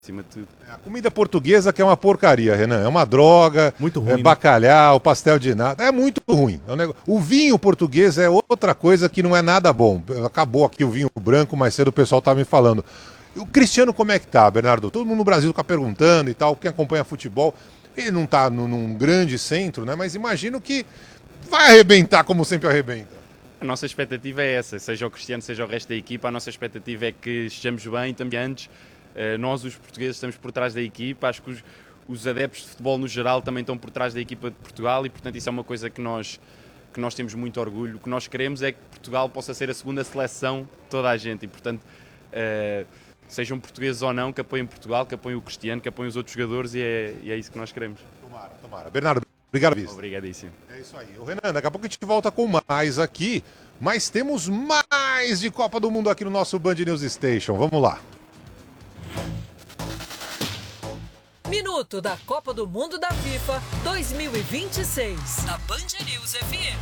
Acima de tudo. A comida portuguesa que é uma porcaria, Renan. É uma droga. Muito ruim, É né? bacalhau, pastel de nata. É muito ruim. O vinho português é outra coisa que não é nada bom. Acabou aqui o vinho branco, mais cedo o pessoal tá me falando. O Cristiano como é que tá, Bernardo? Todo mundo no Brasil fica perguntando e tal. Quem acompanha futebol, ele não tá num grande centro, né? Mas imagino que vai arrebentar como sempre arrebenta. A nossa expectativa é essa, seja o Cristiano, seja o resto da equipa, a nossa expectativa é que estejamos bem também antes. Nós, os portugueses, estamos por trás da equipa, acho que os adeptos de futebol no geral também estão por trás da equipa de Portugal e, portanto, isso é uma coisa que nós temos muito orgulho. O que nós queremos é que Portugal possa ser a segunda seleção de toda a gente e, portanto, sejam portugueses ou não, que apoiem Portugal, que apoiem o Cristiano, que apoiem os outros jogadores e é isso que nós queremos. Tomara. Bernardo, obrigado. Obrigadíssimo. É isso aí. O Renan, daqui a pouco a gente volta com mais aqui, mas temos mais de Copa do Mundo aqui no nosso Band News Station. Vamos lá. Minuto da Copa do Mundo da FIFA 2026. Da Band News FM.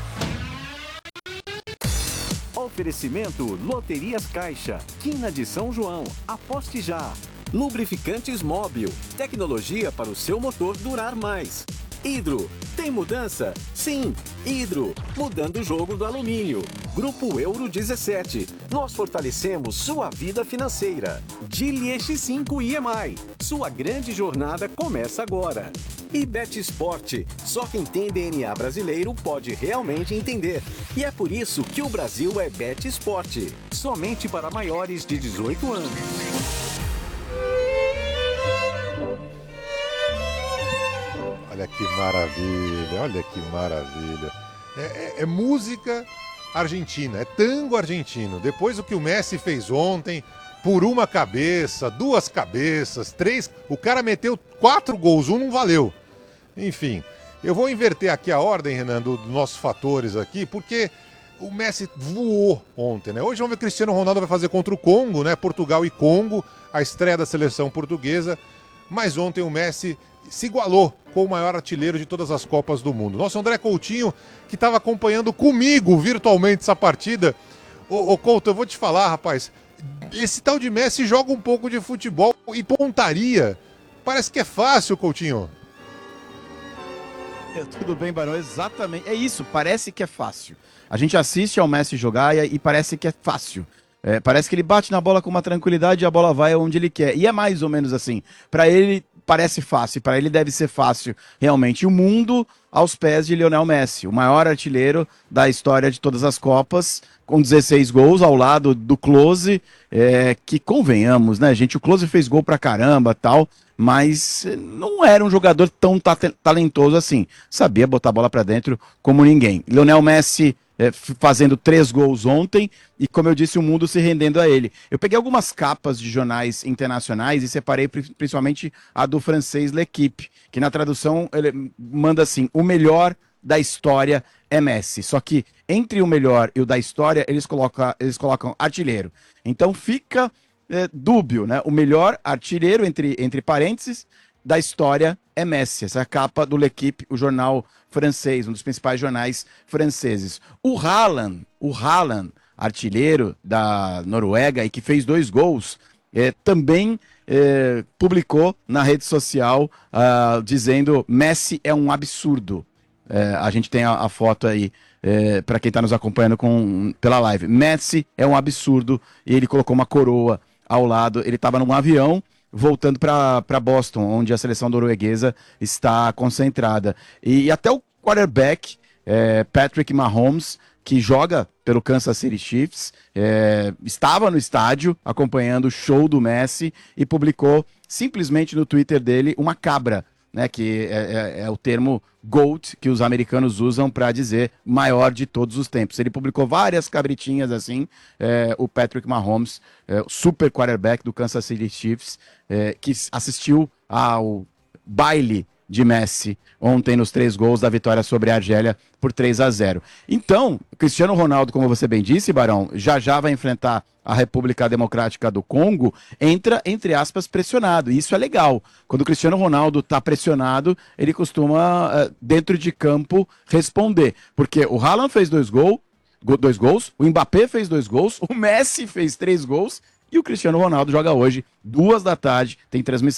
Oferecimento Loterias Caixa, Quina de São João, aposte já. Lubrificantes Móbil, tecnologia para o seu motor durar mais. Hidro, tem mudança? Sim, Hidro, mudando o jogo do alumínio. Grupo Euro 17, nós fortalecemos sua vida financeira. Gili X5 IMI, sua grande jornada começa agora. E Bet Sport, só quem tem DNA brasileiro pode realmente entender. E é por isso que o Brasil é Bet Sport, somente para maiores de 18 anos. Olha que maravilha, olha que maravilha. É música argentina, é tango argentino. Depois o que o Messi fez ontem, por uma cabeça, duas cabeças, três... O cara meteu 4 gols, um não valeu. Enfim, eu vou inverter aqui a ordem, Renan, dos nossos fatores aqui, porque o Messi voou ontem, né? Hoje vamos ver o Cristiano Ronaldo vai fazer contra o Congo, né? Portugal e Congo, a estreia da seleção portuguesa. Mas ontem o Messi se igualou com o maior artilheiro de todas as Copas do Mundo. Nosso André Coutinho, que estava acompanhando comigo virtualmente essa partida. Ô Couto, eu vou te falar, rapaz, esse tal de Messi joga um pouco de futebol e pontaria. Parece que é fácil, Coutinho. Tudo bem, Barão, exatamente. É isso, parece que é fácil. A gente assiste ao Messi jogar e parece que é fácil. Parece que ele bate na bola com uma tranquilidade e a bola vai onde ele quer. E é mais ou menos assim. Para ele parece fácil, para ele deve ser fácil realmente. O mundo aos pés de Lionel Messi, o maior artilheiro da história de todas as Copas, com 16 gols ao lado do Klose, que convenhamos, né, gente? O Klose fez gol pra caramba tal, mas não era um jogador tão talentoso assim. Sabia botar a bola pra dentro como ninguém. Lionel Messi fazendo 3 gols ontem e, como eu disse, o mundo se rendendo a ele. Eu peguei algumas capas de jornais internacionais e separei principalmente a do francês L'Équipe, que na tradução ele manda assim, o melhor da história é Messi. Só que entre o melhor e o da história, eles colocam artilheiro. Então fica dúbio, né? O melhor artilheiro, entre parênteses, da história é Messi. Essa é a capa do L'Équipe, o jornal francês, um dos principais jornais franceses. O Haaland, artilheiro da Noruega e que fez 2 gols, também publicou na rede social dizendo Messi é um absurdo. A gente tem a foto aí para quem está nos acompanhando pela live. Messi é um absurdo e ele colocou uma coroa ao lado. Ele estava num avião voltando para Boston, onde a seleção norueguesa está concentrada. E até o quarterback, Patrick Mahomes, que joga pelo Kansas City Chiefs, estava no estádio acompanhando o show do Messi e publicou simplesmente no Twitter dele uma cabra, né, que é o termo GOAT que os americanos usam para dizer maior de todos os tempos. Ele publicou várias cabritinhas assim, o Patrick Mahomes, super quarterback do Kansas City Chiefs, que assistiu ao baile de Messi ontem nos 3 gols da vitória sobre a Argélia por 3-0. Então, Cristiano Ronaldo, como você bem disse, Barão, já vai enfrentar a República Democrática do Congo, entra, entre aspas, pressionado. E isso é legal. Quando o Cristiano Ronaldo está pressionado, ele costuma, dentro de campo, responder. Porque o Haaland fez 2 gols, o Mbappé fez 2 gols, o Messi fez 3 gols E o Cristiano Ronaldo joga hoje, 2 da tarde, tem transmissão